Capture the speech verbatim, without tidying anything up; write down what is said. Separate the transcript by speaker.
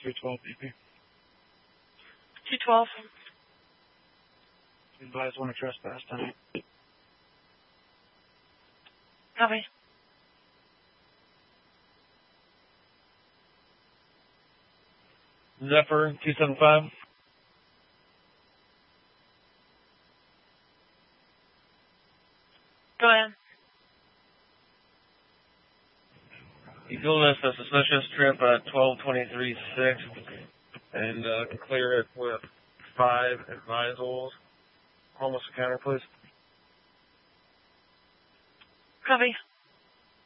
Speaker 1: two twelve B P.
Speaker 2: two twelve.
Speaker 1: Advise one to trespass tonight.
Speaker 2: Copy.
Speaker 3: Zephyr two seven five.
Speaker 2: Go ahead.
Speaker 3: You go list a suspicious trip at twelve twenty-three sixth and uh, clear it with five advisals. Almost a counter, please.
Speaker 2: Copy.